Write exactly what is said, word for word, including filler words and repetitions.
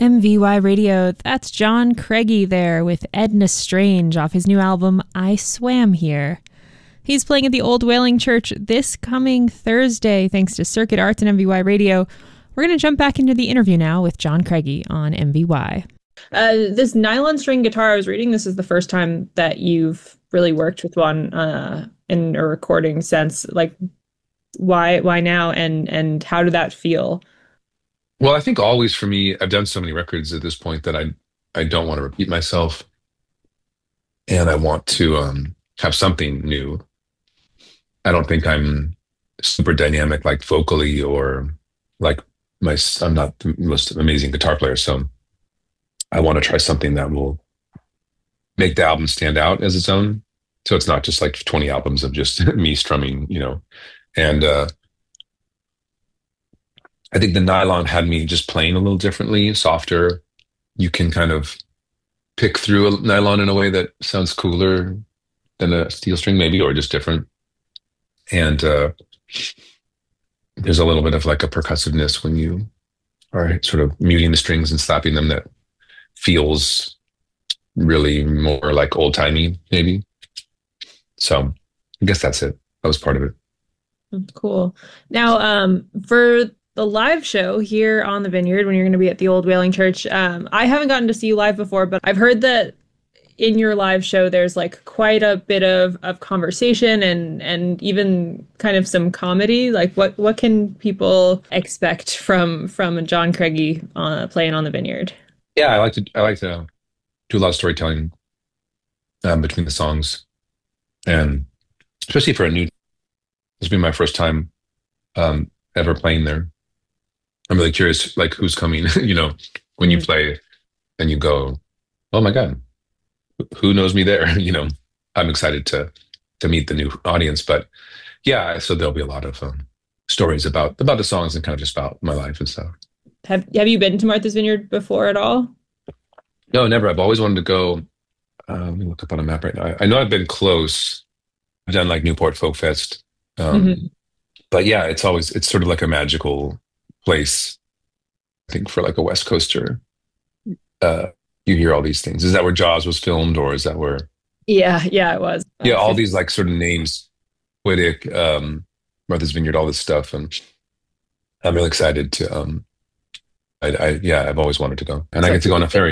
M V Y Radio, that's John Craigie there with Edna Strange off his new album, I Swam Here. He's playing at the Old Whaling Church this coming Thursday, thanks to Circuit Arts and M V Y Radio. We're going to jump back into the interview now with John Craigie on M V Y. Uh, this nylon string guitar, I was reading, this is the first time that you've really worked with one uh, in a recording sense. Like, why why now, and, and how did that feel? Well, I think always for me, I've done so many records at this point that I I don't want to repeat myself, and I want to um, have something new. I don't think I'm super dynamic, like vocally, or like my. I'm not the most amazing guitar player, so I want to try something that will make the album stand out as its own. So it's not just like twenty albums of just me strumming, you know, and. uh I think the nylon had me just playing a little differently, softer. You can kind of pick through a nylon in a way that sounds cooler than a steel string, maybe, or just different. And uh, there's a little bit of like a percussiveness when you are sort of muting the strings and slapping them that feels really more like old timey, maybe. So I guess that's it. That was part of it. Cool. Now, um, for the live show here on the Vineyard, when you're going to be at the Old Whaling Church, um, I haven't gotten to see you live before, but I've heard that in your live show, there's like quite a bit of, of conversation and, and even kind of some comedy. Like what, what can people expect from, from John Craigie uh, playing on the Vineyard? Yeah, I like to, I like to do a lot of storytelling um, between the songs, and especially for a new, this will be my first time um, ever playing there. I'm really curious, like who's coming, you know, when you play and you go, oh my God, who knows me there? You know, I'm excited to to meet the new audience. But yeah, so there'll be a lot of um, stories about about the songs and kind of just about my life and stuff. Have Have you been to Martha's Vineyard before at all? No, never. I've always wanted to go. Uh, let me look up on a map right now. I, I know I've been close. I've done like Newport Folk Fest. Um, mm-hmm. But yeah, it's always, it's sort of like a magical place, I think, for like a West Coaster. Uh, you hear all these things. Is that where Jaws was filmed, or is that where? Yeah, yeah, it was. Yeah, all these like sort of names, Whittick, um, Martha's Vineyard, all this stuff, and I'm really excited to. Um, I, I yeah, I've always wanted to go, and so I get to go on a ferry.